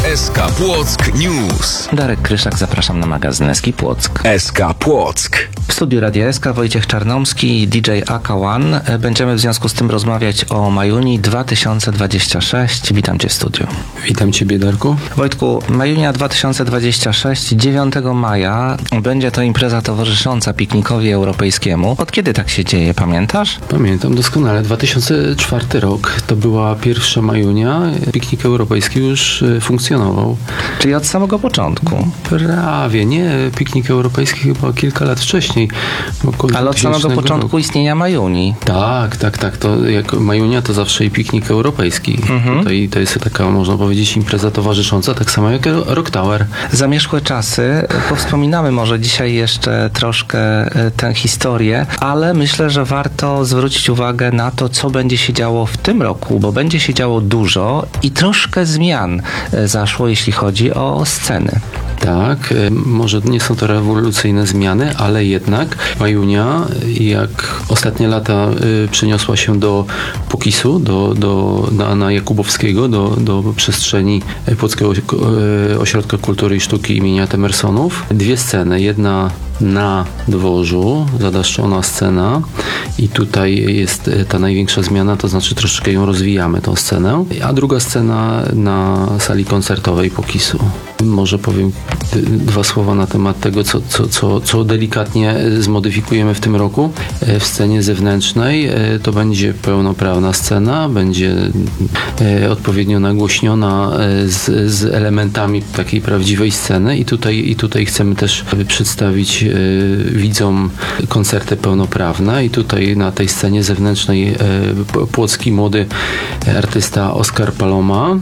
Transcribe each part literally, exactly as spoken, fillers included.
S K Płock News. Darek Kryszak, zapraszam na magazyn S K Płock. S K Płock. W studiu Radia S K Wojciech Czarnomski, D J Aka One. Będziemy w związku z tym rozmawiać o Majuni dwa tysiące dwudziestym szóstym. Witam Cię w studiu. Witam Ciebie, Darku. Wojtku, Majunia dwa tysiące dwudziesty szósty, dziewiątego maja. Będzie to impreza towarzysząca piknikowi europejskiemu. Od kiedy tak się dzieje, pamiętasz? Pamiętam doskonale. dwa tysiące czwarty rok to była pierwsza Majunia. Piknik europejski już funkcjonował. Czyli od samego początku? Prawie. Nie. Piknik europejski chyba kilka lat wcześniej. Ale od samego początku roku. istnienia Majuni. Tak, tak, tak. To jak Majunia to zawsze i piknik europejski. Mhm. Tutaj to jest taka, można powiedzieć, impreza towarzysząca, tak samo jak Rock Tower. Zamierzchłe czasy. Powspominamy może dzisiaj jeszcze troszkę tę historię, ale myślę, że warto zwrócić uwagę na to, co będzie się działo w tym roku, bo będzie się działo dużo i troszkę zmian zaszło, jeśli chodzi o sceny. Tak, może nie są to rewolucyjne zmiany, ale jednak Majunia, jak ostatnie lata przeniosła się do Pokisu, do, do, na, na Jakubowskiego, do, do przestrzeni Płockiego Ośrodka Kultury i Sztuki imienia Temersonów. Dwie sceny, jedna na dworzu, zadaszczona scena i tutaj jest ta największa zmiana, to znaczy troszeczkę ją rozwijamy, tą scenę, a druga scena na sali koncertowej Pokisu. Może powiem dwa słowa na temat tego, co, co, co, co delikatnie zmodyfikujemy w tym roku. W scenie zewnętrznej to będzie pełnoprawna scena, będzie odpowiednio nagłośniona z, z elementami takiej prawdziwej sceny i tutaj, i tutaj chcemy też przedstawić widzom koncerty pełnoprawne i tutaj na tej scenie zewnętrznej płocki młody artysta Oskar Paloma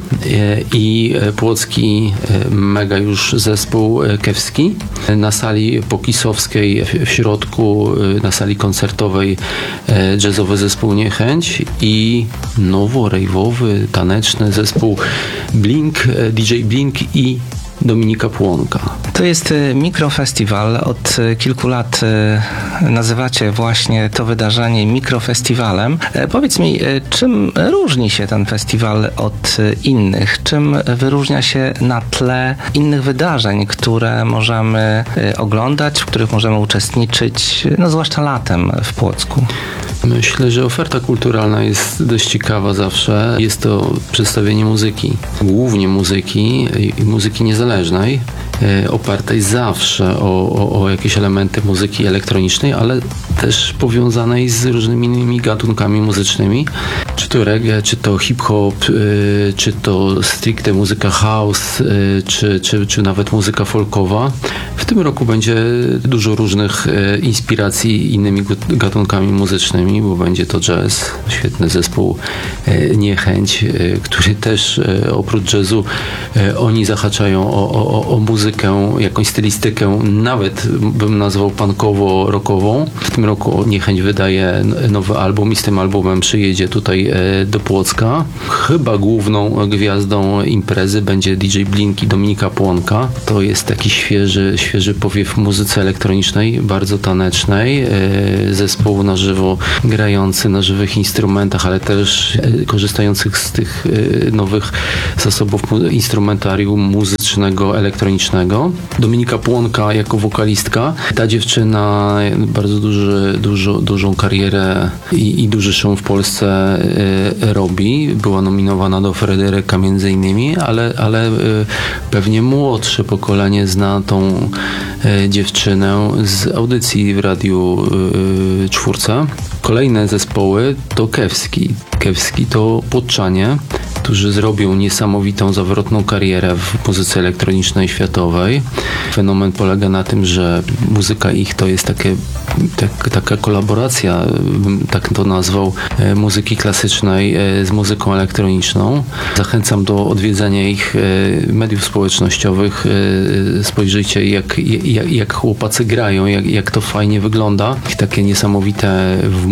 i płocki mega już zespół kewski. Na sali pokisowskiej w środku, na sali koncertowej jazzowy zespół Niechęć i nowo-rejwowy, taneczny zespół Blink, D J Blink i Dominika Płonka. To jest mikrofestiwal. Od kilku lat nazywacie właśnie to wydarzenie mikrofestiwalem. Powiedz mi, czym różni się ten festiwal od innych? Czym wyróżnia się na tle innych wydarzeń, które możemy oglądać, w których możemy uczestniczyć, no zwłaszcza latem w Płocku? Myślę, że oferta kulturalna jest dość ciekawa zawsze. Jest to przedstawienie muzyki, głównie muzyki i muzyki niezależnej, opartej zawsze o, o, o jakieś elementy muzyki elektronicznej, ale też powiązanej z różnymi innymi gatunkami muzycznymi. Czy to reggae, czy to hip-hop, czy to stricte muzyka house, czy, czy, czy nawet muzyka folkowa. W tym roku będzie dużo różnych inspiracji innymi gatunkami muzycznymi, bo będzie to jazz, świetny zespół Niechęć, który też oprócz jazzu oni zahaczają o, o, o muzykę, jakąś stylistykę, nawet bym nazwał punkowo-rockową. W tym roku Niechęć wydaje nowy album i z tym albumem przyjedzie tutaj do Płocka. Chyba główną gwiazdą imprezy będzie D J Blink i Dominika Płonka. To jest taki świeży, świeży powiew w muzyce elektronicznej, bardzo tanecznej. Zespół na żywo grający na żywych instrumentach, ale też korzystających z tych nowych zasobów instrumentarium muzycznego, elektronicznego. Dominika Płonka jako wokalistka. Ta dziewczyna bardzo duży, dużo, dużą karierę i, i duży szum w Polsce y, robi. Była nominowana do Fryderyka między innymi, ale, ale y, pewnie młodsze pokolenie zna tą y, dziewczynę z audycji w Radiu y, Czwórce. Kolejne zespoły to Kewski. Kewski to Płotczanie, którzy zrobią niesamowitą, zawrotną karierę w muzyce elektronicznej światowej. Fenomen polega na tym, że muzyka ich to jest takie, tak, taka kolaboracja, bym tak to nazwał, muzyki klasycznej z muzyką elektroniczną. Zachęcam do odwiedzenia ich mediów społecznościowych. Spojrzyjcie, jak, jak, jak chłopacy grają, jak, jak to fajnie wygląda. Takie niesamowite w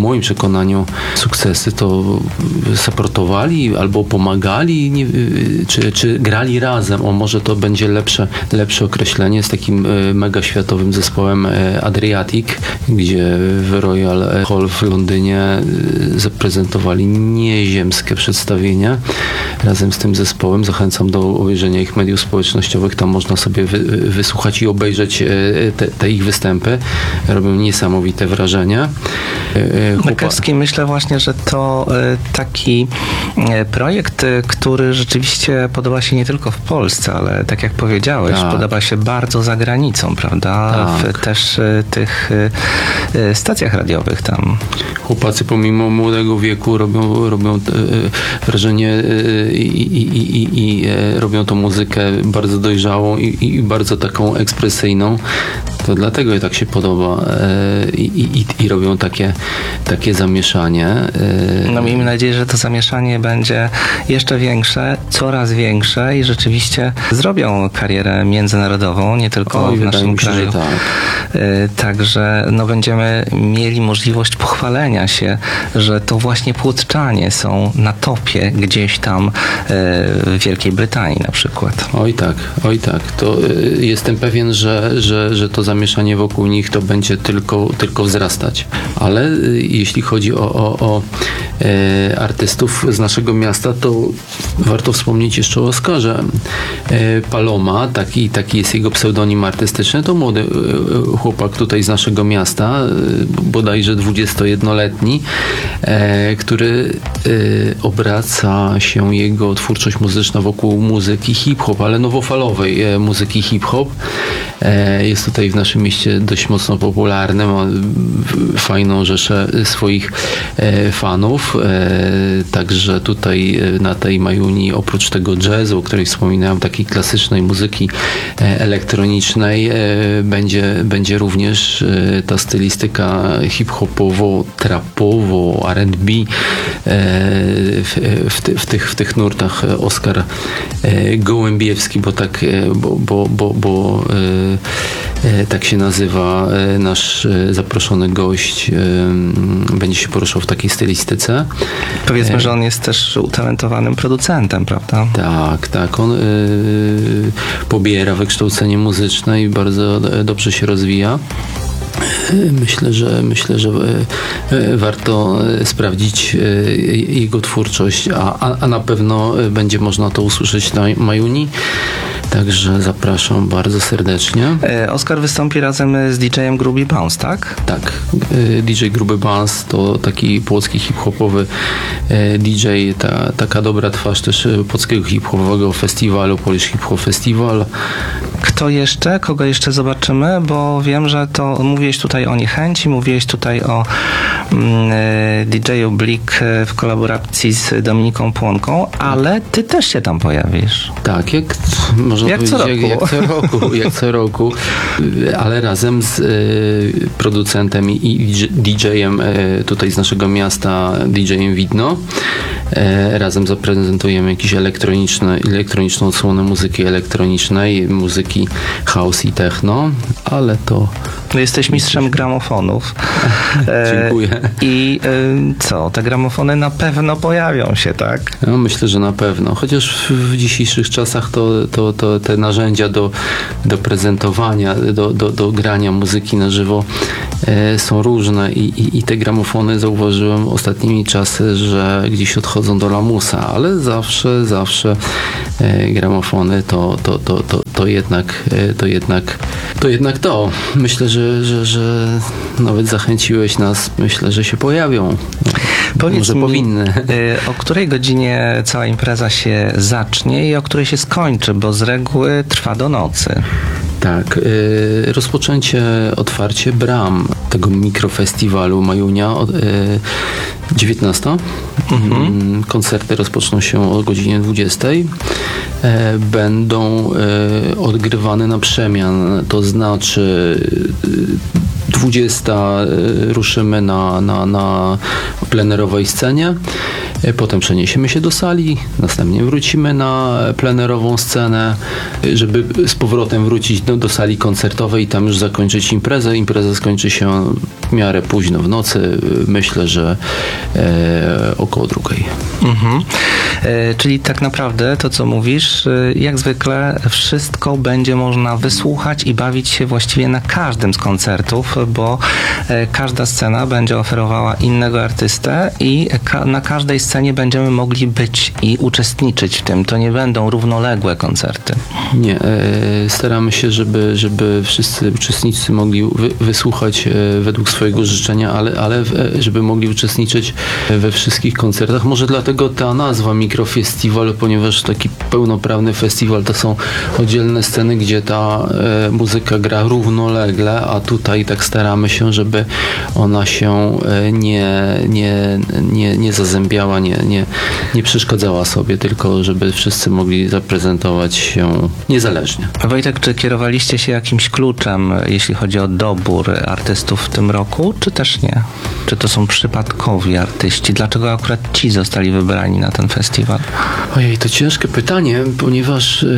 moim przekonaniu sukcesy, to supportowali albo pomagali, nie, czy, czy grali razem. O, może to będzie lepsze, lepsze określenie z takim mega światowym zespołem Adriatic, gdzie w Royal Hall w Londynie zaprezentowali nieziemskie przedstawienie razem z tym zespołem. Zachęcam do obejrzenia ich mediów społecznościowych. Tam można sobie wy, wysłuchać i obejrzeć te, te ich występy. Robią niesamowite wrażenie. Makowski, myślę właśnie, że to taki projekt, który rzeczywiście podoba się nie tylko w Polsce, ale tak jak powiedziałeś, tak. podoba się bardzo za granicą, prawda? Tak. W też tych stacjach radiowych tam. Chłopacy pomimo młodego wieku robią, robią wrażenie i, i, i, i, i robią tą muzykę bardzo dojrzałą i, i bardzo taką ekspresyjną. To dlatego tak się podoba i, i, i robią takie, takie zamieszanie. No miejmy nadzieję, że to zamieszanie będzie jeszcze większe, coraz większe i rzeczywiście zrobią karierę międzynarodową, nie tylko Oj, w naszym mi się, kraju. że tak. Także no, będziemy mieli możliwość pochwalenia się, że to właśnie płotczanie są na topie gdzieś tam w Wielkiej Brytanii na przykład. Oj tak, oj tak. To jestem pewien, że, że, że to zamieszanie wokół nich to będzie tylko, tylko wzrastać. Ale jeśli chodzi o, o, o e, artystów z naszego miasta, to warto wspomnieć jeszcze o Oskarze e, Paloma, taki, taki jest jego pseudonim artystyczny. To młody e, chłopak tutaj z naszego miasta, e, bodajże dwudziestojednoletni, e, który e, obraca się jego twórczość muzyczna wokół muzyki hip-hop, ale nowofalowej e, muzyki hip-hop. E, jest tutaj w naszym mieście dość mocno popularny, ma fajną rzeszę swoich e, fanów, e, także tutaj e, na tej Majuni oprócz tego jazzu, o której wspominałem, takiej klasycznej muzyki e, elektronicznej, e, będzie, będzie również e, ta stylistyka hip-hopowo, trapowo, R and B e, w, w, ty, w, tych, w tych nurtach Oskar e, Gołębiewski, bo tak, e, bo, bo, bo, bo e, e, tak się nazywa e, nasz e, zaproszony gość, e, będzie się poruszał w takiej stylistyce. Powiedzmy, że on jest też utalentowanym producentem, prawda? Tak, tak. On y, pobiera wykształcenie muzyczne i bardzo dobrze się rozwija. Myślę, że myślę, że warto sprawdzić jego twórczość, a, a, a na pewno będzie można to usłyszeć na Majuni. Także zapraszam bardzo serdecznie. Oskar wystąpi razem z D J-em Gruby Bounce, tak? Tak. D J Gruby Bounce to taki płocki hip-hopowy D J, ta, taka dobra twarz też płockiego hip-hopowego festiwalu, Polish Hip Hop Festival. Kto jeszcze? Kogo jeszcze zobaczymy? Bo wiem, że to mówiłeś tutaj o Niechęci, mówiłeś tutaj o mm, D J-u Blik w kolaboracji z Dominiką Płonką, ale ty też się tam pojawisz. Tak, jak można jak powiedzieć, co jak, roku. jak co roku, jak co roku, ale razem z y, producentem i D J-em y, tutaj z naszego miasta, D J-em Widno. Y, razem zaprezentujemy jakieś elektroniczne, elektroniczną odsłonę muzyki elektronicznej, muzyki house i techno, ale to... No jesteś mistrzem gramofonów. Dziękuję. E, I e, co? Te gramofony na pewno pojawią się, tak? No, myślę, że na pewno. Chociaż w, w dzisiejszych czasach to, to, to te narzędzia do, do prezentowania, do, do, do grania muzyki na żywo e, są różne i, i, i te gramofony zauważyłem ostatnimi czasy, że gdzieś odchodzą do lamusa, ale zawsze, zawsze e, gramofony to, to, to, to, to jednak e, to jednak to jednak to. Myślę, że, że, że nawet zachęciłeś nas. Myślę, że się pojawią. Powiedz Może mi, powinny. O której godzinie cała impreza się zacznie i o której się skończy, bo z reguły trwa do nocy. Tak. Y, rozpoczęcie, otwarcie bram tego mikrofestiwalu Majunia od y, dziewiętnasta. Mhm. Koncerty rozpoczną się o godzinie dwudziestej. E, będą e, odgrywane na przemian, to znaczy dwudziesta ruszymy na, na, na plenerowej scenie, Potem przeniesiemy się do sali, następnie wrócimy na plenerową scenę, żeby z powrotem wrócić do, do sali koncertowej i tam już zakończyć imprezę. Impreza skończy się w miarę późno w nocy, myślę, że e, około drugiej. Mhm. E, czyli tak naprawdę to, co mówisz, e, jak zwykle wszystko będzie można wysłuchać i bawić się właściwie na każdym z koncertów, bo e, każda scena będzie oferowała innego artystę i ka- na każdej scenie będziemy mogli być i uczestniczyć w tym. To nie będą równoległe koncerty. Nie, e, staramy się, żeby, żeby wszyscy uczestnicy mogli wy, wysłuchać e, według swojego życzenia, ale, ale e, żeby mogli uczestniczyć we wszystkich koncertach. Może dlatego ta nazwa Mikrofestiwal, ponieważ taki pełnoprawny festiwal to są oddzielne sceny, gdzie ta e, muzyka gra równolegle, a tutaj tak staramy się, żeby ona się e, nie, nie, nie, nie zazębiała, nie, nie, nie przeszkadzała sobie, tylko żeby wszyscy mogli zaprezentować się niezależnie. Wojtek, czy kierowaliście się jakimś kluczem, jeśli chodzi o dobór artystów w tym roku, czy też nie? Czy to są przypadkowi artyści? Dlaczego akurat ci zostali wybrani na ten festiwal? Ojej, to ciężkie pytanie, ponieważ e,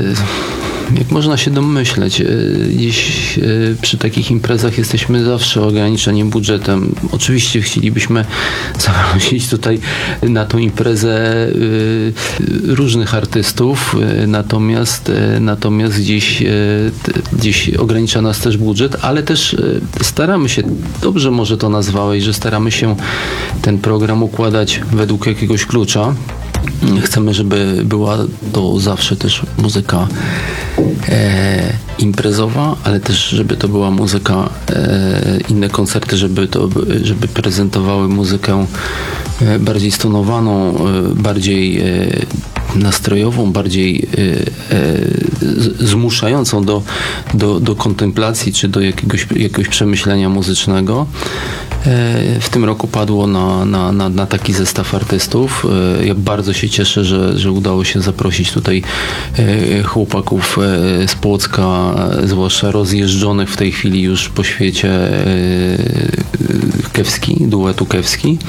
jak można się domyśleć, e, dziś e, przy takich imprezach jesteśmy zawsze ograniczeni budżetem. Oczywiście chcielibyśmy zaprosić tutaj na tą imprezę e, różnych artystów, e, natomiast, e, natomiast gdzieś, e, t, gdzieś ogranicza nas też budżet, ale też e, staramy się, dobrze może to nazwałeś, że staramy się ten program układać według jakiegoś klucza. Chcemy, żeby była to zawsze też muzyka e, imprezowa, ale też żeby to była muzyka, e, inne koncerty, żeby to, żeby prezentowały muzykę e, bardziej stonowaną, e, bardziej e, nastrojową, bardziej e, e, zmuszającą do, do, do kontemplacji, czy do jakiegoś, jakiegoś przemyślenia muzycznego. W tym roku padło na, na, na, na taki zestaw artystów. Ja bardzo się cieszę, że, że udało się zaprosić tutaj chłopaków z Płocka, zwłaszcza rozjeżdżonych w tej chwili już po świecie, Kewski, duetu Kewski.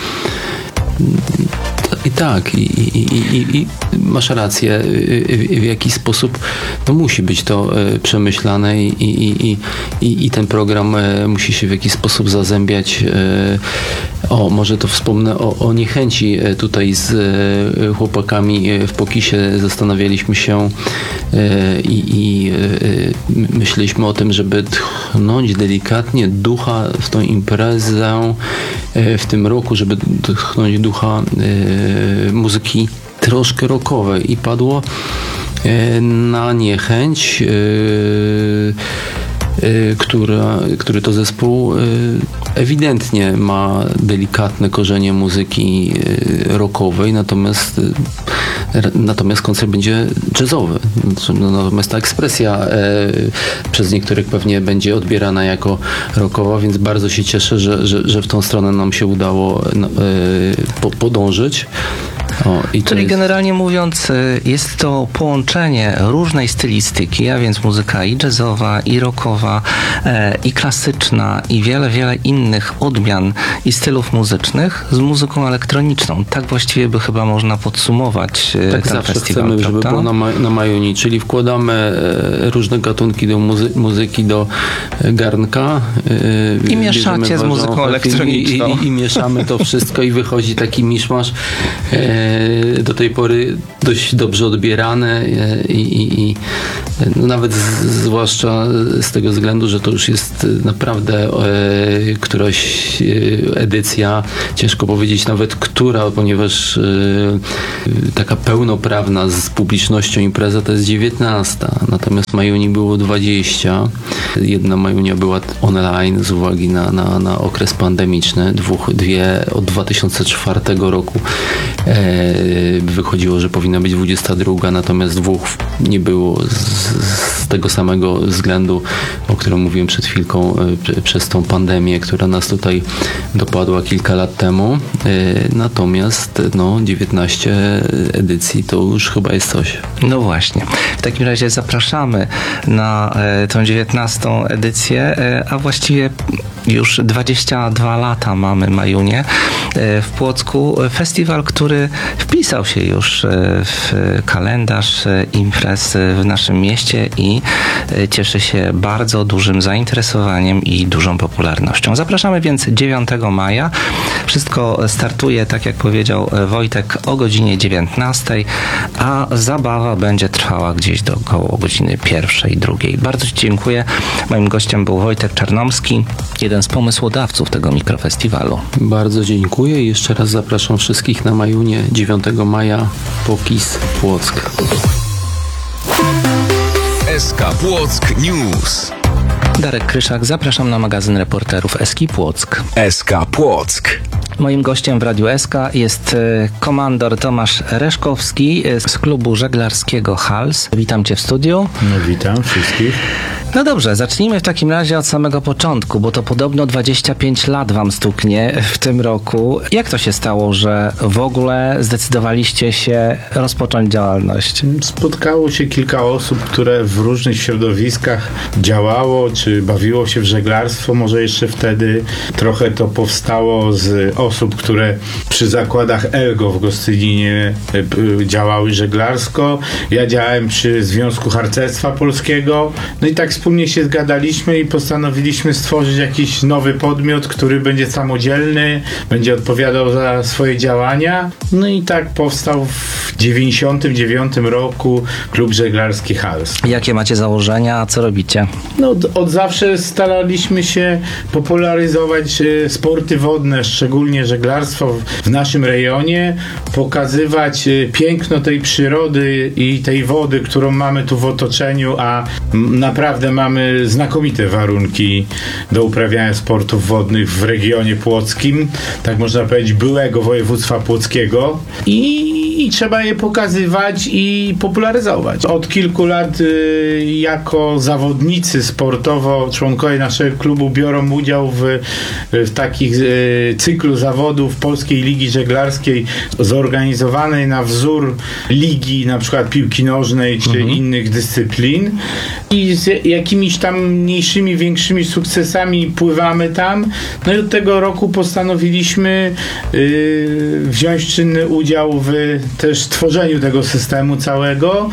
I tak, i, i, i, i masz rację, w jaki sposób to musi być to przemyślane i, i, i, i, i ten program musi się w jakiś sposób zazębiać. O, może to wspomnę o, o niechęci tutaj z chłopakami w Pokisie. Zastanawialiśmy się i, i myśleliśmy o tym, żeby tchnąć delikatnie ducha w tą imprezę w tym roku, żeby tchnąć ducha muzyki troszkę rockowej i padło na niechęć, która, który to zespół ewidentnie ma delikatne korzenie muzyki rockowej, natomiast natomiast koncert będzie jazzowy. Natomiast ta ekspresja e, przez niektórych pewnie będzie odbierana jako rockowa, więc bardzo się cieszę, że, że, że w tą stronę nam się udało e, po, podążyć. O, i Czyli jest... generalnie mówiąc, jest to połączenie różnej stylistyki, a więc muzyka i jazzowa, i rockowa, e, i klasyczna, i wiele, wiele innych odmian i stylów muzycznych z muzyką elektroniczną. Tak właściwie by chyba można podsumować e, tak ten zawsze festiwal, chcemy, prawda? żeby było na, ma- na Majoni, czyli wkładamy e, różne gatunki do muzy- muzyki do e, garnka. E, I mieszacie z muzyką elektroniczną. I, i, I mieszamy to wszystko i wychodzi taki miszmasz. E, do tej pory dość dobrze odbierane i, i, i no nawet z, zwłaszcza z tego względu, że to już jest naprawdę e, któraś edycja, ciężko powiedzieć nawet która, ponieważ e, taka pełnoprawna z publicznością impreza to jest dziewiętnasta, natomiast Majuni było dwadzieścia. Jedna Majunia była online z uwagi na, na, na okres pandemiczny, dwóch, dwie od dwa tysiące czwartego roku e, wychodziło, że powinna być dwudziesta druga, natomiast dwóch nie było z, z tego samego względu, o którym mówiłem przed chwilką, y, przez tą pandemię, która nas tutaj dopadła kilka lat temu. Y, natomiast no, dziewiętnaście edycji to już chyba jest coś. No właśnie. W takim razie zapraszamy na e, tą dziewiętnastą edycję, e, a właściwie już dwadzieścia dwa lata mamy Majunie e, w Płocku. Festiwal, który wpisał się już e, w kalendarz e, imprez w naszym mieście i e, cieszy się bardzo dużym zainteresowaniem i dużą popularnością. Zapraszamy więc dziewiątego maja. Wszystko startuje, tak jak powiedział Wojtek, o godzinie dziewiętnastej, a zabawa będzie trwała gdzieś do około godziny pierwszej, drugiej. Bardzo Ci dziękuję. Moim gościem był Wojtek Czarnomski, jeden z pomysłodawców tego mikrofestiwalu. Bardzo dziękuję i jeszcze raz zapraszam wszystkich na Majunię dziewiątego maja, Pokis Płock. S K Płock News. Darek Kryszak, zapraszam na magazyn reporterów Eski Płock. S K Płock. Moim gościem w Radiu S K jest e, komandor Tomasz Reszkowski e, z klubu żeglarskiego Hals. Witam Cię w studiu. No, witam wszystkich. No dobrze, zacznijmy w takim razie od samego początku, bo to podobno dwadzieścia pięć lat Wam stuknie w tym roku. Jak to się stało, że w ogóle zdecydowaliście się rozpocząć działalność? Spotkało się kilka osób, które w różnych środowiskach działało, czy bawiło się w żeglarstwo. Może jeszcze wtedy trochę to powstało z osób, które przy zakładach Elgo w Gostyninie działały żeglarsko. Ja działałem przy Związku Harcerstwa Polskiego. No i tak wspólnie się zgadaliśmy i postanowiliśmy stworzyć jakiś nowy podmiot, który będzie samodzielny, będzie odpowiadał za swoje działania. No i tak powstał w dziewięćdziesiątym dziewiątym roku Klub Żeglarski Hals. Jakie macie założenia, a co robicie? No, od, od zawsze staraliśmy się popularyzować e, sporty wodne, szczególnie żeglarstwo w, w naszym rejonie, pokazywać e, piękno tej przyrody i tej wody, którą mamy tu w otoczeniu, a m, naprawdę mamy znakomite warunki do uprawiania sportów wodnych w regionie płockim, tak można powiedzieć byłego województwa płockiego i, i trzeba je pokazywać i popularyzować. Od kilku lat y, jako zawodnicy sportowo członkowie naszego klubu biorą udział w, w takich y, cyklu zawodów Polskiej Ligi Żeglarskiej zorganizowanej na wzór ligi na przykład piłki nożnej czy mhm. innych dyscyplin i z jakimiś tam mniejszymi, większymi sukcesami pływamy tam. No i od tego roku postanowiliśmy y, wziąć czynny udział w też tworzeniu tego systemu całego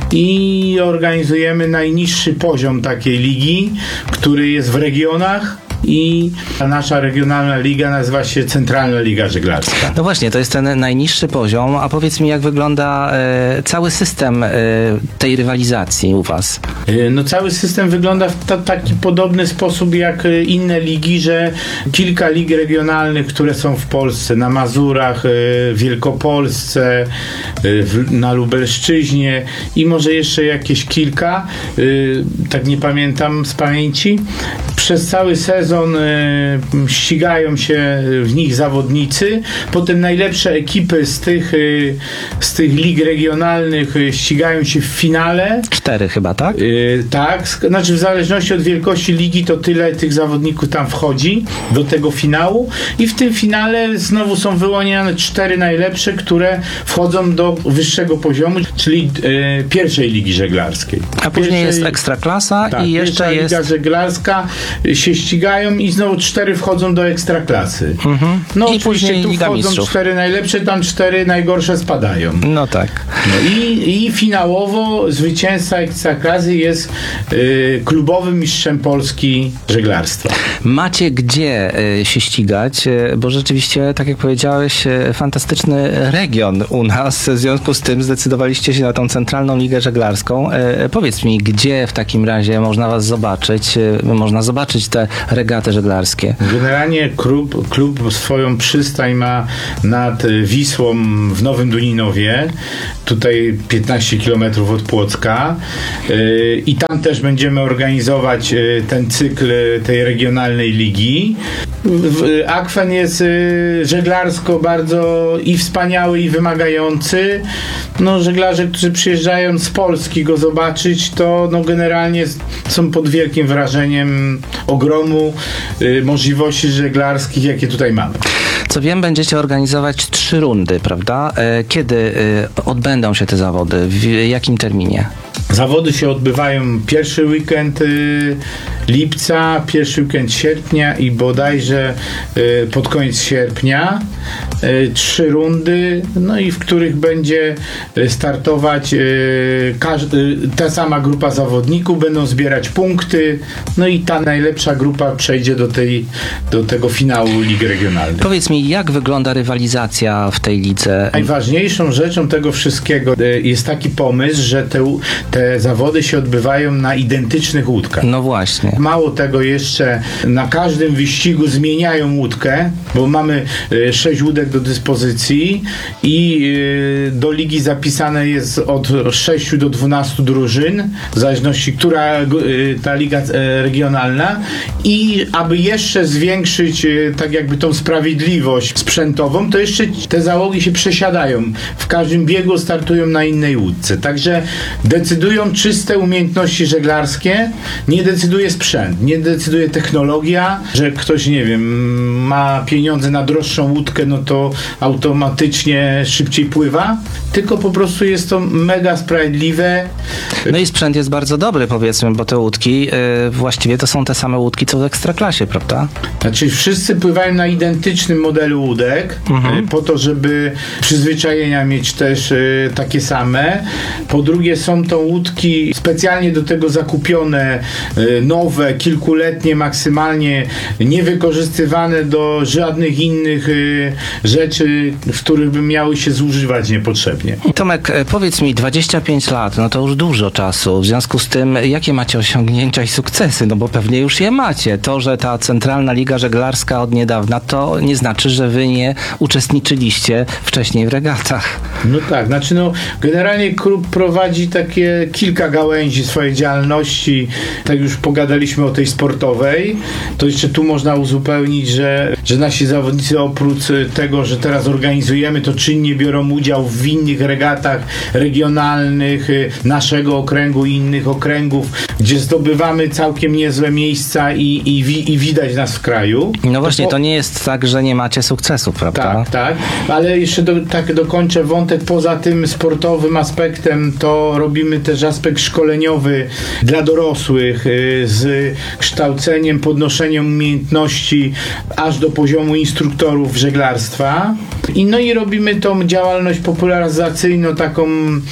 i organizujemy najniższy poziom takiej ligi, który jest w regionach. I nasza regionalna liga nazywa się Centralna Liga Żeglarska. No właśnie, to jest ten najniższy poziom, a powiedz mi, jak wygląda e, cały system e, tej rywalizacji u Was? E, no cały system wygląda w ta, taki podobny sposób jak inne ligi, że kilka lig regionalnych, które są w Polsce, na Mazurach, e, w Wielkopolsce, e, w, na Lubelszczyźnie i może jeszcze jakieś kilka, e, tak nie pamiętam z pamięci, przez cały sezon ścigają się w nich zawodnicy, potem najlepsze ekipy z tych, z tych lig regionalnych ścigają się w finale. Cztery chyba, tak? Yy, tak, znaczy w zależności od wielkości ligi to tyle tych zawodników tam wchodzi do tego finału i w tym finale znowu są wyłonione cztery najlepsze, które wchodzą do wyższego poziomu, czyli yy, pierwszej ligi żeglarskiej. A później pierwszej, jest ekstraklasa tak, i jeszcze jest... liga żeglarska, się ścigają i znowu cztery wchodzą do ekstraklasy. Mhm. No I oczywiście później tu Liga wchodzą Mistrzów. cztery najlepsze, tam cztery najgorsze spadają. No tak. No i, i finałowo zwycięzca ekstraklasy jest y, klubowym mistrzem Polski żeglarstwa. Macie gdzie y, się ścigać, y, bo rzeczywiście, tak jak powiedziałeś, y, fantastyczny region u nas, w związku z tym zdecydowaliście się na tą Centralną Ligę Żeglarską. Y, powiedz mi, gdzie w takim razie można Was zobaczyć, y, można zobaczyć te regaty żeglarskie? Generalnie klub, klub swoją przystań ma nad Wisłą w Nowym Duninowie, tutaj piętnaście kilometrów od Płocka yy, i tam też będziemy organizować yy, ten cykl tej regionalnej ligi. W, akwen jest yy, żeglarsko bardzo i wspaniały i wymagający. No, żeglarstwo prawda? którzy przyjeżdżają z Polski go zobaczyć, to no generalnie są pod wielkim wrażeniem ogromu y, możliwości żeglarskich, jakie tutaj mamy. Co wiem, będziecie organizować trzy rundy, prawda? E, Kiedy e, odbędą się te zawody? W jakim terminie? Zawody się odbywają pierwszy weekend y, lipca, pierwszy weekend sierpnia i bodajże y, pod koniec sierpnia. Y, trzy rundy, no i w których będzie startować y, każdy, ta sama grupa zawodników, będą zbierać punkty, no i ta najlepsza grupa przejdzie do, tej, do tego finału Ligi Regionalnej. Powiedz mi, jak wygląda rywalizacja w tej lidze? Najważniejszą rzeczą tego wszystkiego y, jest taki pomysł, że te, te zawody się odbywają na identycznych łódkach. No właśnie. Mało tego, jeszcze na każdym wyścigu zmieniają łódkę, bo mamy y, sześć łódek do dyspozycji i y, do ligi zapisane jest od sześciu do dwunastu drużyn, w zależności, która y, ta liga y, regionalna, i aby jeszcze zwiększyć y, tak jakby tą sprawiedliwość sprzętową, to jeszcze te załogi się przesiadają. W każdym biegu startują na innej łódce. Także decydują czyste umiejętności żeglarskie, nie decyduje sprzęt, nie decyduje technologia, że ktoś, nie wiem, ma pieniądze na droższą łódkę, no to automatycznie szybciej pływa, tylko po prostu jest to mega sprawiedliwe. No i sprzęt jest bardzo dobry, powiedzmy, bo te łódki yy, właściwie to są te same łódki, co w Ekstraklasie, prawda? Znaczy wszyscy pływają na identycznym modelu łódek, mhm. po to, żeby przyzwyczajenia mieć też y, takie same. Po drugie, są to łódki specjalnie do tego zakupione, y, nowe, kilkuletnie maksymalnie, niewykorzystywane do żadnych innych y, rzeczy, w których by miały się zużywać niepotrzebnie. Tomek, powiedz mi, dwadzieścia pięć lat, no to już dużo czasu. W związku z tym, jakie macie osiągnięcia i sukcesy? No bo pewnie już je macie. To, że ta Centralna Liga Żeglarska od niedawna, to nie znaczy, że wy nie uczestniczyliście wcześniej w regatach. No tak, znaczy no generalnie klub prowadzi takie kilka gałęzi swojej działalności. Tak już pogadaliśmy o tej sportowej, to jeszcze tu można uzupełnić, że, że nasi zawodnicy oprócz tego, że teraz organizujemy, to czynnie biorą udział w innych regatach regionalnych naszego okręgu i innych okręgów, gdzie zdobywamy całkiem niezłe miejsca i, i, wi, i widać nas w kraju. No właśnie, to, to nie jest tak, że nie macie sukcesów, prawda? Tak, tak, ale jeszcze do, tak dokończę wątek. Poza tym sportowym aspektem to robimy też aspekt szkoleniowy dla dorosłych z kształceniem, podnoszeniem umiejętności aż do poziomu instruktorów żeglarstwa. I no i robimy tą działalność popularyzacyjną taką,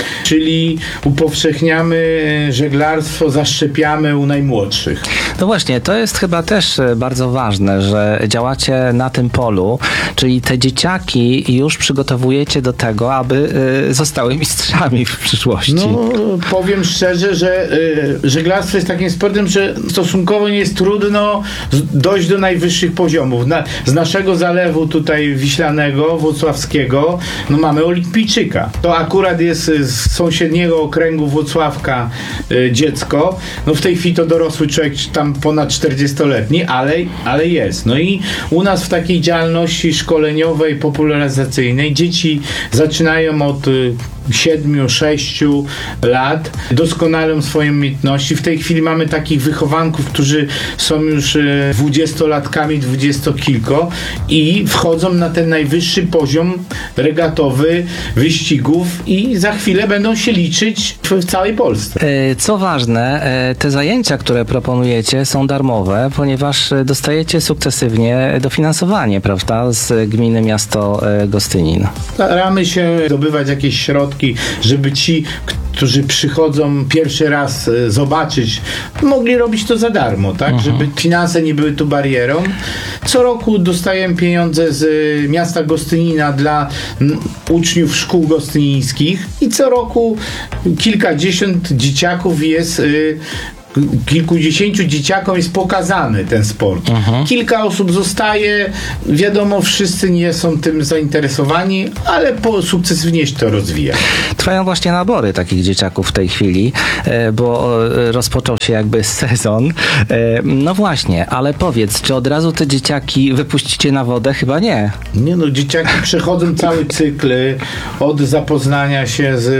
czyli upowszechniamy żeglarstwo, zaszczepiamy u najmłodszych. No właśnie, to jest chyba też bardzo ważne, że działacie na tym polu, czyli te dzieciaki już przygotowujecie do tego, aby y, zostały mistrzami w przyszłości. No, powiem szczerze, że y, żeglarstwo jest takim sportem, że stosunkowo nie jest trudno dojść do najwyższych poziomów. Na, z naszego zalewu tutaj wiślanego, włocławskiego, no mamy olimpijczyka. To akurat jest z sąsiedniego okręgu Włocławka y, dziecko. No w tej chwili to dorosły człowiek, tam ponad czterdziestoletni, ale, ale jest. No i u nas w takiej działalności szkoleniowej, popularyzacyjnej dzieci zaczynają od y, siedmiu, sześciu lat, doskonalą swoje umiejętności. W tej chwili mamy takich wychowanków, którzy są już dwudziestolatkami, dwudziestokilko i wchodzą na ten najwyższy poziom regatowy wyścigów i za chwilę będą się liczyć w całej Polsce. Co ważne, te zajęcia, które proponujecie, są darmowe, ponieważ dostajecie sukcesywnie dofinansowanie, prawda, z gminy miasto Gostynin. Staramy się zdobywać jakieś środki, żeby ci, którzy przychodzą pierwszy raz zobaczyć, mogli robić to za darmo, tak? Mhm. Żeby finanse nie były tu barierą. Co roku dostajemy pieniądze z miasta Gostynina dla uczniów szkół gostynińskich i co roku kilkadziesiąt dzieciaków jest kilkudziesięciu dzieciakom jest pokazany ten sport. Mhm. Kilka osób zostaje, wiadomo, wszyscy nie są tym zainteresowani, ale po, sukcesywnie się to rozwija. Trwają właśnie nabory takich dzieciaków w tej chwili, bo rozpoczął się jakby sezon. No właśnie, ale powiedz, czy od razu te dzieciaki wypuścicie na wodę? Chyba nie. Nie no, dzieciaki przechodzą cały cykl od zapoznania się z,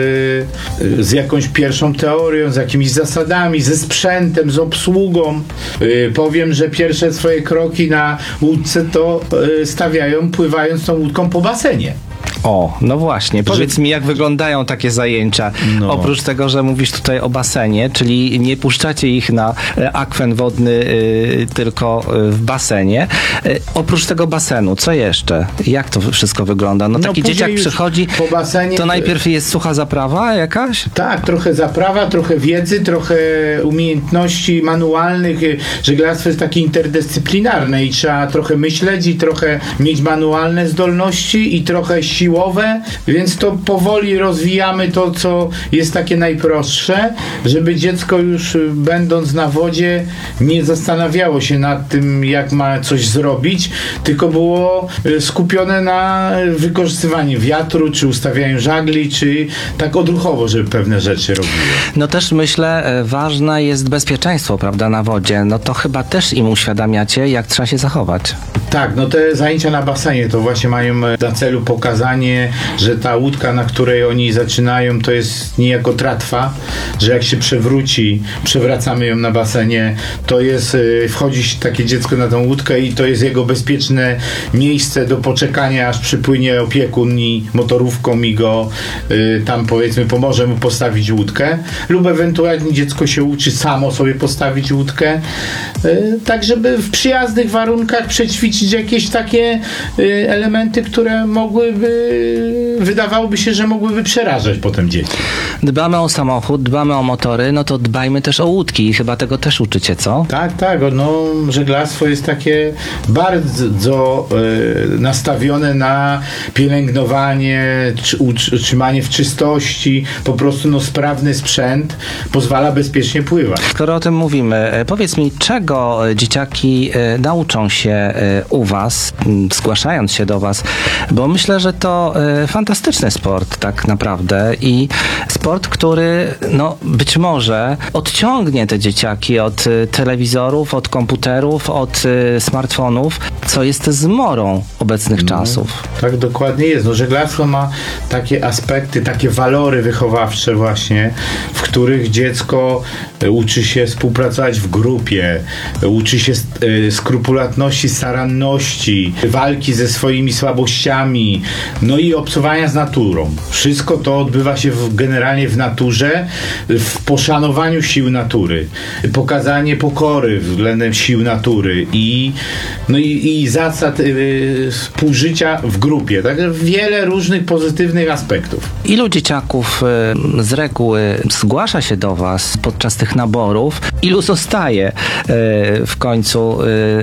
z jakąś pierwszą teorią, z jakimiś zasadami, ze sprzętem, z obsługą. Yy, powiem, że pierwsze swoje kroki na łódce to yy, stawiają pływając tą łódką po basenie. O, no właśnie. Powiedz że... mi, jak wyglądają takie zajęcia? No. Oprócz tego, że mówisz tutaj o basenie, czyli nie puszczacie ich na akwen wodny, y, tylko w basenie. Y, oprócz tego basenu, co jeszcze? Jak to wszystko wygląda? No taki no, dzieciak przychodzi, po basenie, to najpierw jest sucha zaprawa jakaś? Tak, trochę zaprawa, trochę wiedzy, trochę umiejętności manualnych. Żeglarstwo jest takie interdyscyplinarne i trzeba trochę myśleć i trochę mieć manualne zdolności i trochę siłowe, więc to powoli rozwijamy to, co jest takie najprostsze, żeby dziecko już będąc na wodzie nie zastanawiało się nad tym, jak ma coś zrobić, tylko było skupione na wykorzystywaniu wiatru, czy ustawianiu żagli, czy tak odruchowo, żeby pewne rzeczy robiło. No też myślę, ważne jest bezpieczeństwo, prawda, na wodzie. No to chyba też im uświadamiacie, jak trzeba się zachować. Tak, no te zajęcia na basenie to właśnie mają na celu pokazanie, że ta łódka, na której oni zaczynają, to jest niejako tratwa, że jak się przewróci, przewracamy ją na basenie, to jest, wchodzi takie dziecko na tą łódkę i to jest jego bezpieczne miejsce do poczekania, aż przypłynie opiekun i motorówką i go y, tam powiedzmy pomoże mu postawić łódkę, lub ewentualnie dziecko się uczy samo sobie postawić łódkę, y, tak żeby w przyjaznych warunkach przećwiczyć jakieś takie y, elementy, które mogłyby, wydawałoby się, że mogłyby przerażać potem dzieci. Dbamy o samochód, dbamy o motory, no to dbajmy też o łódki i chyba tego też uczycie, co? Tak, tak, no żeglarstwo jest takie bardzo y, nastawione na pielęgnowanie, utrzymanie w czystości, po prostu no sprawny sprzęt pozwala bezpiecznie pływać. Skoro o tym mówimy, powiedz mi, czego dzieciaki y, nauczą się y, u was, y, zgłaszając się do was, bo myślę, że to y, fantastyczny sport tak naprawdę i sport, który no być może odciągnie te dzieciaki od y, telewizorów, od komputerów, od y, smartfonów, co jest zmorą obecnych no, czasów. Tak dokładnie jest. No, żeglarstwo ma takie aspekty, takie walory wychowawcze właśnie, w których dziecko uczy się współpracować w grupie, uczy się y, skrupulatności, staranności, walki ze swoimi słabościami, no i obcowania z naturą. Wszystko to odbywa się w, generalnie w naturze, w poszanowaniu sił natury, pokazanie pokory względem sił natury i, no i, i zasad y, współżycia w grupie. Także wiele różnych pozytywnych aspektów. Ilu dzieciaków y, z reguły zgłasza się do was podczas tych naborów? Ilu zostaje y, w końcu y,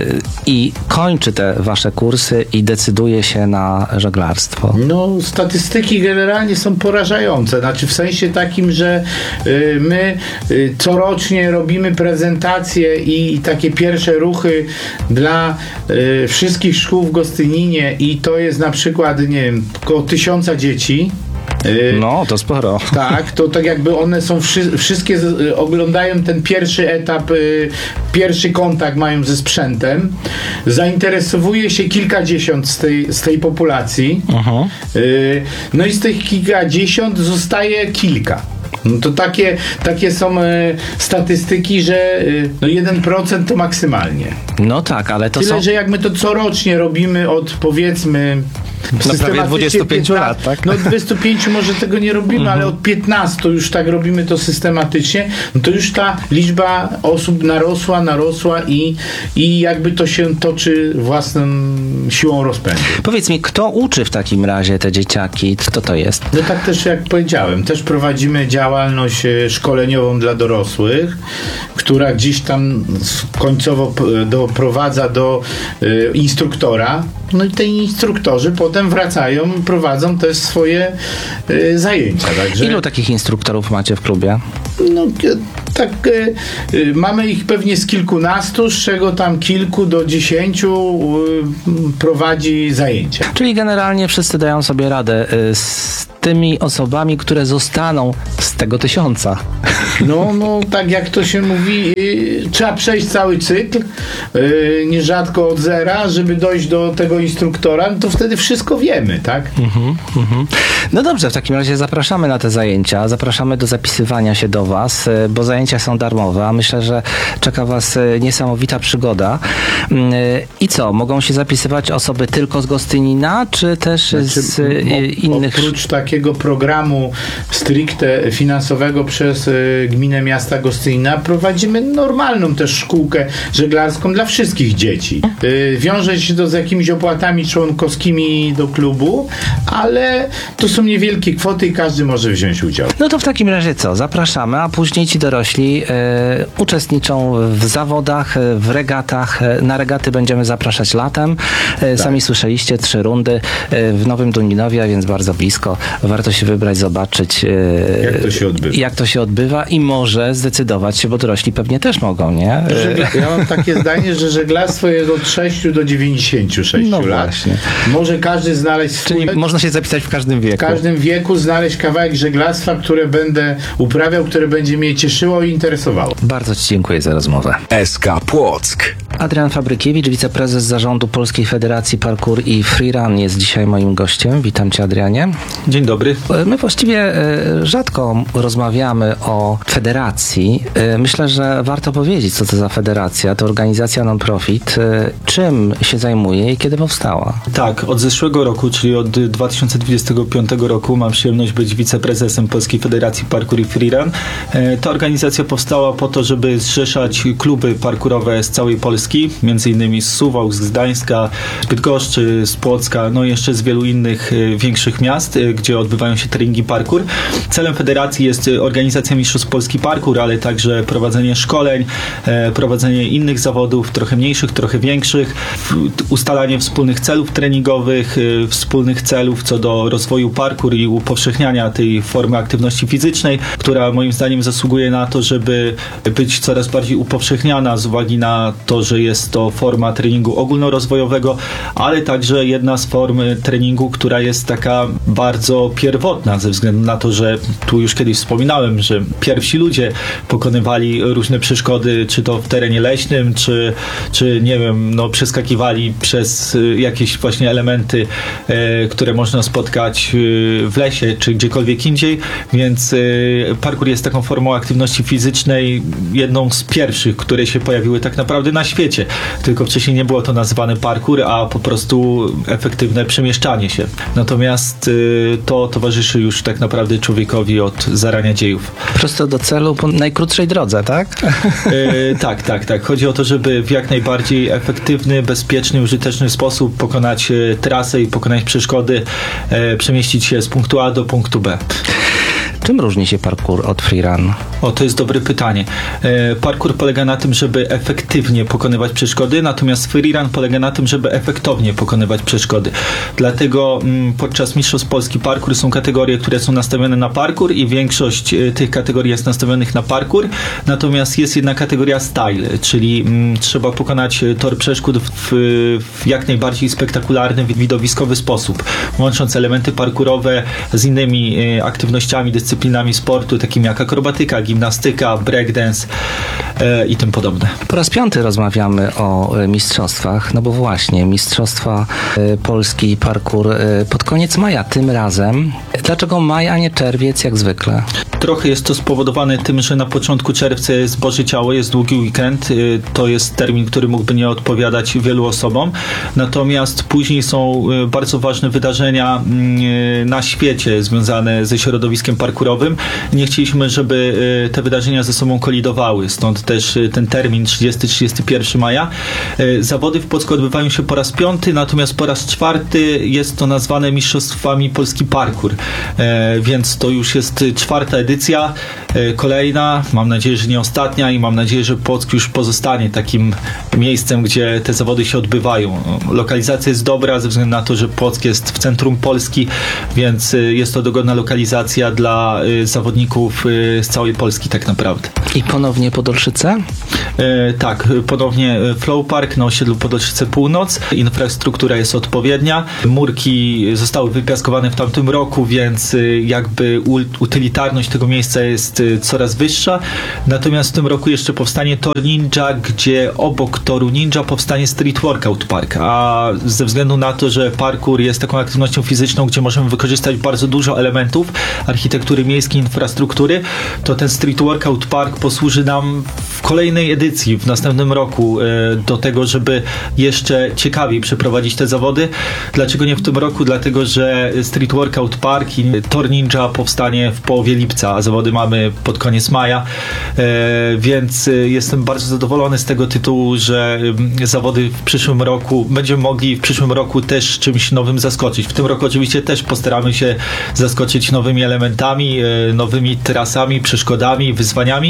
i kończy te wasze kursy i decyduje się na żeglarstwo? No, statystyki generalnie są porażające. Znaczy w sensie takim, że y, my y, corocznie robimy prezentacje i, i takie pierwsze ruchy dla y, wszystkich szkół w Gostyninie i to jest na przykład, nie wiem, około tysiąca dzieci. No, to sporo. Tak, to tak jakby one są wszy- wszystkie z, oglądają ten pierwszy etap, y, pierwszy kontakt mają ze sprzętem. Zainteresowuje się kilkadziesiąt z tej, z tej populacji. Uh-huh. Y, no i z tych kilkadziesiąt zostaje kilka. No to takie, takie są e, statystyki, że e, no jeden procent to maksymalnie. No tak, ale to Tyle, są... że jak my to corocznie robimy od powiedzmy no prawie dwudziestu pięciu lat, tak? No dwudziestu pięciu może tego nie robimy, mhm. ale od piętnastu już tak robimy to systematycznie, no to już ta liczba osób narosła, narosła i, i jakby to się toczy własną siłą rozpędu. Powiedz mi, kto uczy w takim razie te dzieciaki? Kto to jest? No tak też jak powiedziałem, też prowadzimy działalność szkoleniową dla dorosłych, która gdzieś tam końcowo doprowadza do y, instruktora. No i te instruktorzy potem wracają, prowadzą też swoje y, zajęcia. Także... Ilu takich instruktorów macie w klubie? No, tak y, y, mamy ich pewnie z kilkunastu, z czego tam kilku do dziesięciu y, prowadzi zajęcia. Czyli generalnie wszyscy dają sobie radę y, z tymi osobami, które zostaną z tego tysiąca. No, no tak jak to się mówi, y, trzeba przejść cały cykl, y, nierzadko od zera, żeby dojść do tego instruktora, no to wtedy wszystko wiemy, tak? Mhm, mhm. No dobrze, w takim razie zapraszamy na te zajęcia, zapraszamy do zapisywania się do Was, y, bo zajęcia są darmowe, a myślę, że czeka Was y, niesamowita przygoda. Y, I co, mogą się zapisywać osoby tylko z Gostynina, czy też Znaczy, z y, innych... Oprócz takiego programu stricte finansowego przez y, Gminę Miasta Gostynina prowadzimy normalną też szkółkę żeglarską dla wszystkich dzieci. Y, wiąże się to z jakimiś opłatami członkowskimi do klubu, ale to są niewielkie kwoty i każdy może wziąć udział. No to w takim razie co? Zapraszamy, a później ci dorośli e, uczestniczą w zawodach, e, w regatach. E, na regaty będziemy zapraszać latem. E, Sami słyszeliście, trzy rundy e, w Nowym Duninowie, a więc bardzo blisko. Warto się wybrać, zobaczyć e, Jak to się odbywa. jak to się odbywa i może zdecydować się, bo dorośli pewnie też mogą, nie? E, Żegla- ja mam takie zdanie, że żeglarstwo jest od sześciu do dziewięćdziesięciu sześciu No lat. właśnie. Może każdy znaleźć swój... Czyli można się zapisać w każdym wieku. W każdym wieku znaleźć kawałek żeglarstwa, które będę uprawiał, które będzie mnie cieszyło i interesowało. Bardzo Ci dziękuję za rozmowę. S K Płock. Adrian Fabrykiewicz, wiceprezes zarządu Polskiej Federacji Parkour i Freerun jest dzisiaj moim gościem. Witam Cię, Adrianie. Dzień dobry. My właściwie e, rzadko rozmawiamy o federacji. E, Myślę, że warto powiedzieć, co to za federacja. To organizacja non-profit. E, Czym się zajmuje i kiedy powstała? Tak, od zeszłego roku, czyli od dwa tysiące dwudziestego piątego roku mam przyjemność być wiceprezesem Polskiej Federacji Parkour i Freerun. E, Ta organizacja powstała po to, żeby zrzeszać kluby parkurowe z całej Polski, między innymi z Suwałk, z Gdańska, z Bydgoszczy, z Płocka, no i jeszcze z wielu innych e, większych miast, e, gdzie odbywają się treningi parkour. Celem federacji jest organizacja Mistrzostw Polski Parkour, ale także prowadzenie szkoleń, e, prowadzenie innych zawodów, trochę mniejszych, trochę większych, w- ustalanie wspólnych celów treningowych, e, wspólnych celów co do rozwoju parkour i upowszechniania tej formy aktywności fizycznej, która moim zdaniem zasługuje na to, żeby być coraz bardziej upowszechniana z uwagi na to, że jest to forma treningu ogólnorozwojowego, ale także jedna z form treningu, która jest taka bardzo pierwotna, ze względu na to, że tu już kiedyś wspominałem, że pierwsi ludzie pokonywali różne przeszkody, czy to w terenie leśnym, czy, czy nie wiem, no przeskakiwali przez y, jakieś właśnie elementy, e, które można spotkać y, w lesie, czy gdziekolwiek indziej, więc y, parkour jest taką formą aktywności fizycznej, jedną z pierwszych, które się pojawiły tak naprawdę na świecie, tylko wcześniej nie było to nazywane parkour, a po prostu efektywne przemieszczanie się. Natomiast y, to towarzyszy już tak naprawdę człowiekowi od zarania dziejów. Prosto do celu po najkrótszej drodze, tak? E, tak, tak, tak. Chodzi o to, żeby w jak najbardziej efektywny, bezpieczny, użyteczny sposób pokonać e, trasę i pokonać przeszkody, e, przemieścić się z punktu A do punktu B. Czym różni się parkour od freerun? O, to jest dobre pytanie. E, parkour polega na tym, żeby efektywnie pokonywać przeszkody, natomiast freerun polega na tym, żeby efektownie pokonywać przeszkody. Dlatego m, podczas Mistrzostw Polski Parkour są kategorie, które są nastawione na parkour i większość e, tych kategorii jest nastawionych na parkour, natomiast jest jedna kategoria style, czyli m, trzeba pokonać tor przeszkód w, w jak najbardziej spektakularny, widowiskowy sposób, łącząc elementy parkurowe z innymi e, aktywnościami, dyscyplinami sportu, takimi jak akrobatyka, gimnastyka, breakdance e, i tym podobne. Po raz piąty rozmawiamy o e, mistrzostwach, no bo właśnie Mistrzostwa e, Polski Parkour e, pod koniec maja tym razem. Dlaczego maj, a nie czerwiec jak zwykle? Trochę jest to spowodowane tym, że na początku czerwca jest Boże Ciało, jest długi weekend. Y, To jest termin, który mógłby nie odpowiadać wielu osobom. Natomiast później są y, bardzo ważne wydarzenia y, na świecie związane ze środowiskiem parkurowym. Nie chcieliśmy, żeby y, te wydarzenia ze sobą kolidowały. Stąd też y, ten termin trzydziestego do trzydziestego pierwszego maja. Y, Zawody w Płocku odbywają się po raz piąty, natomiast po raz czwarty jest to nazwane Mistrzostwami Polski Parkour. E, Więc to już jest czwarta edycja, e, kolejna, mam nadzieję, że nie ostatnia i mam nadzieję, że Płock już pozostanie takim miejscem, gdzie te zawody się odbywają. Lokalizacja jest dobra ze względu na to, że Płock jest w centrum Polski, więc e, jest to dogodna lokalizacja dla dla y, zawodników y, z całej Polski tak naprawdę. I ponownie Podolszyce? E, tak, ponownie Flow Park na osiedlu Podolszyce Północ. Infrastruktura jest odpowiednia. Murki zostały wypiaskowane w tamtym roku, więc y, jakby u, utylitarność tego miejsca jest y, coraz wyższa. Natomiast w tym roku jeszcze powstanie Tor Ninja, gdzie obok Toru Ninja powstanie Street Workout Park. A ze względu na to, że parkour jest taką aktywnością fizyczną, gdzie możemy wykorzystać bardzo dużo elementów architektury miejskiej, infrastruktury, to ten Street Workout Park posłuży nam w kolejnej edycji, w następnym roku, do tego, żeby jeszcze ciekawiej przeprowadzić te zawody. Dlaczego nie w tym roku? Dlatego, że Street Workout Park i Tor Ninja powstanie w połowie lipca, a zawody mamy pod koniec maja, więc jestem bardzo zadowolony z tego tytułu, że zawody w przyszłym roku, będziemy mogli w przyszłym roku też czymś nowym zaskoczyć. W tym roku oczywiście też postaramy się zaskoczyć nowymi elementami, nowymi trasami, przeszkodami, wyzwaniami,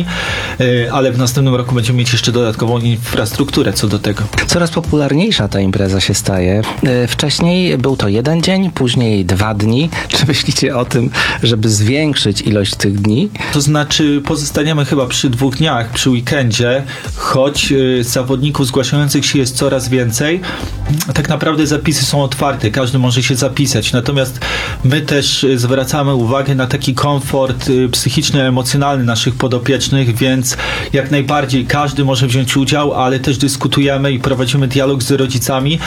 ale w następnym roku będziemy mieć jeszcze dodatkową infrastrukturę co do tego. Coraz popularniejsza ta impreza się staje. Wcześniej był to jeden dzień, później dwa dni. Czy myślicie o tym, żeby zwiększyć ilość tych dni? To znaczy pozostaniemy chyba przy dwóch dniach, przy weekendzie, choć zawodników zgłaszających się jest coraz więcej. Tak naprawdę zapisy są otwarte, każdy może się zapisać, natomiast my też zwracamy uwagę na taki komfort psychiczny, emocjonalny naszych podopiecznych, więc jak najbardziej każdy może wziąć udział, ale też dyskutujemy i prowadzimy dialog z rodzicami,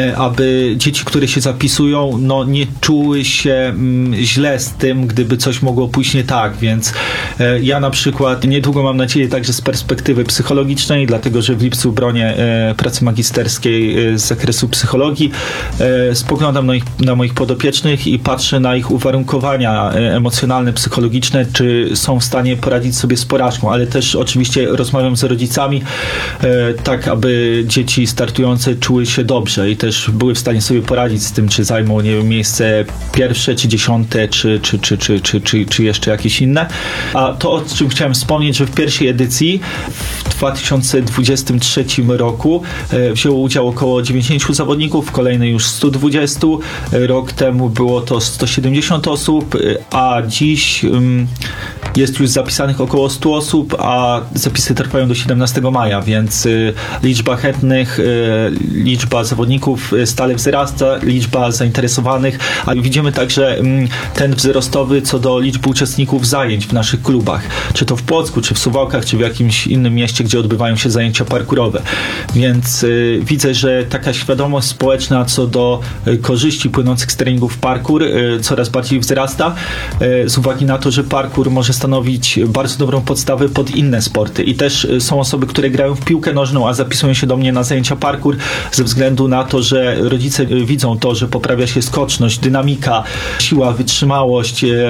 aby dzieci, które się zapisują, no nie czuły się mm, źle z tym, gdyby coś mogło pójść nie tak, więc e, ja na przykład niedługo, mam nadzieję, także z perspektywy psychologicznej, dlatego, że w lipcu bronię e, pracy magisterskiej e, z zakresu psychologii, e, spoglądam na, ich, na moich podopiecznych i patrzę na ich uwarunkowania e, emocjonalne, psychologiczne, czy są w stanie poradzić sobie z porażką, ale też oczywiście rozmawiam z rodzicami, e, tak aby dzieci startujące czuły się dobrze i też były w stanie sobie poradzić z tym, czy zajmą, nie wiem, miejsce pierwsze, czy dziesiąte, czy, czy, czy, czy, czy, czy, czy jeszcze jakieś inne. A to, o czym chciałem wspomnieć, że w pierwszej edycji w dwa tysiące dwudziestym trzecim roku e, wzięło udział około dziewięćdziesięciu zawodników, w kolejnej już stu dwudziestu. Rok temu było to sto siedemdziesiąt osób, a dziś um, jest już zapisanych około stu osób, a zapisy trwają do siedemnastego maja, więc y, liczba chętnych, y, liczba zawodników stale wzrasta, liczba zainteresowanych, a widzimy także y, ten wzrostowy co do liczby uczestników zajęć w naszych klubach, czy to w Płocku, czy w Suwałkach, czy w jakimś innym mieście, gdzie odbywają się zajęcia parkurowe. Więc y, widzę, że taka świadomość społeczna co do y, korzyści płynących z treningów parkour y, coraz bardziej wzrasta, y, z uwagi na to, że parkour może stanowić bardzo dobrą podstawę pod inne sporty i też y, są osoby, które grają w piłkę nożną, a zapisują się do mnie na zajęcia parkour ze względu na to, że rodzice y, widzą to, że poprawia się skoczność, dynamika, siła, wytrzymałość y,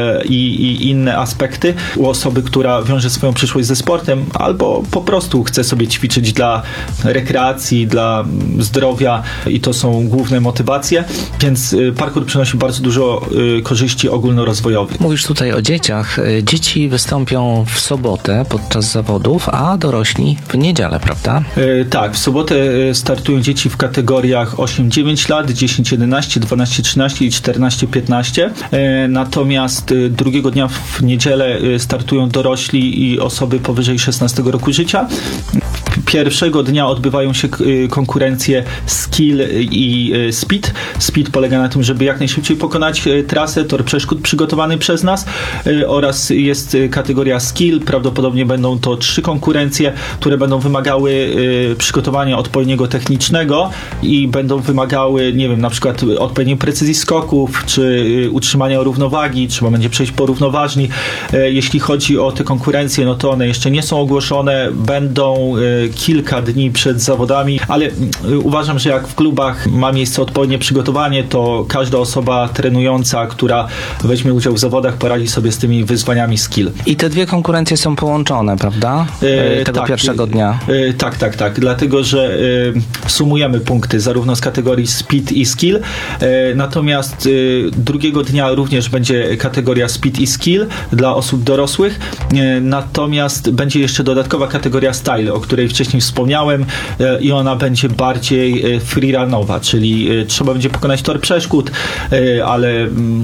i inne aspekty u osoby, która wiąże swoją przyszłość ze sportem albo po prostu chce sobie ćwiczyć dla rekreacji, dla zdrowia i to są główne motywacje, więc y, parkour przynosi bardzo dużo y, korzyści ogólnorozwojowych. Mówisz tutaj o dzieciach. Dzieci wystąpią w sobotę podczas zawodów, a dorośli w niedzielę, prawda? E, tak, w sobotę startują dzieci w kategoriach osiem dziewięć lat, dziesięć jedenaście, dwanaście trzynaście i czternaście piętnaście. E, natomiast e, drugiego dnia w niedzielę e, startują dorośli i osoby powyżej szesnastego roku życia. Pierwszego dnia odbywają się e, konkurencje skill i e, speed. Speed polega na tym, żeby jak najszybciej pokonać e, trasę, tor przeszkód przygotowany przez nas e, oraz jest e, kategoria skill. Prawdopodobnie będą to trzy konkurencje, które będą wymagały y, przygotowania odpowiedniego technicznego i będą wymagały, nie wiem, na przykład odpowiedniej precyzji skoków, czy y, utrzymania równowagi, trzeba będzie przejść po równoważni. Y, jeśli chodzi o te konkurencje, no to one jeszcze nie są ogłoszone, będą y, kilka dni przed zawodami, ale y, uważam, że jak w klubach ma miejsce odpowiednie przygotowanie, to każda osoba trenująca, która weźmie udział w zawodach, poradzi sobie z tymi wyzwaniami skill. I te dwie konkurencje są połączone, prawda? E, Tego tak, pierwszego dnia. E, tak, tak, tak. Dlatego, że e, sumujemy punkty zarówno z kategorii speed i skill. E, natomiast e, drugiego dnia również będzie kategoria speed i skill dla osób dorosłych. E, natomiast będzie jeszcze dodatkowa kategoria style, o której wcześniej wspomniałem e, i ona będzie bardziej e, freerunowa, czyli e, trzeba będzie pokonać tor przeszkód, e, ale w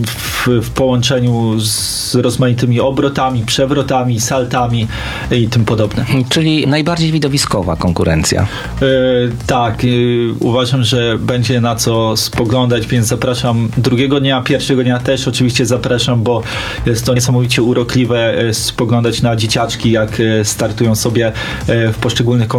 w, w połączeniu z rozmaitymi obrotami, przewrotami, saltami i tym podobne. Czyli najbardziej widowiskowa konkurencja. E, tak, e, uważam, że będzie na co spoglądać, więc zapraszam drugiego dnia, pierwszego dnia też oczywiście zapraszam, bo jest to niesamowicie urokliwe e, spoglądać na dzieciaczki, jak e, startują sobie e, w poszczególnych konkurencjach.